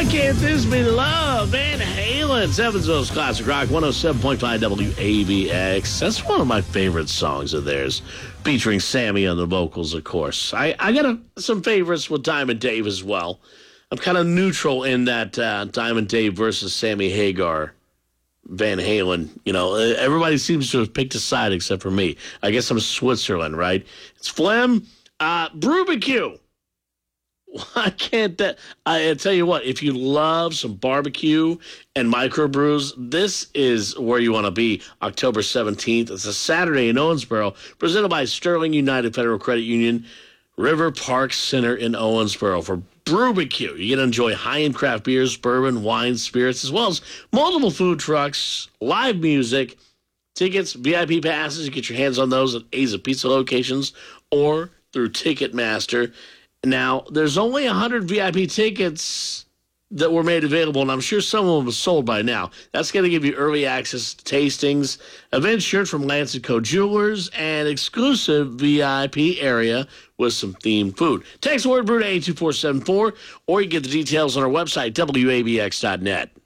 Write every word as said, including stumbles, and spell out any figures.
Can't This Be Love? Van Halen, Evansville's Classic Rock, one oh seven point five W A B X. That's one of my favorite songs of theirs, featuring Sammy on the vocals, of course. I, I got a, some favorites with Diamond Dave as well. I'm kind of neutral in that uh, Diamond Dave versus Sammy Hagar, Van Halen. You know, everybody seems to have picked a side except for me. I guess I'm Switzerland, right? It's Phlegm, uh, Brubecue. Why can't that? I tell you what, if you love some barbecue and microbrews, this is where you want to be. October seventeenth. It's a Saturday in Owensboro, presented by Sterling United Federal Credit Union, River Park Center in Owensboro for Brubecue. You get to enjoy high-end craft beers, bourbon, wine, spirits, as well as multiple food trucks, live music, tickets, V I P passes. You get your hands on those at Aza Pizza locations or through Ticketmaster. Now, there's only one hundred V I P tickets that were made available, and I'm sure some of them are sold by now. That's going to give you early access to tastings, event shirt from Lance and Co. Jewelers, and exclusive V I P area with some themed food. Text word brew to eight two four seven four, or you get the details on our website, W A B X dot net.